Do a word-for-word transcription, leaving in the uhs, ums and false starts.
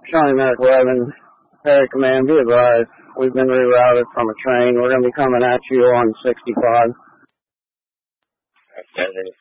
Shawnee Medical eleven, Perry Command, be advised. We've been rerouted from a train. We're going to be coming at you on sixty-five. Okay,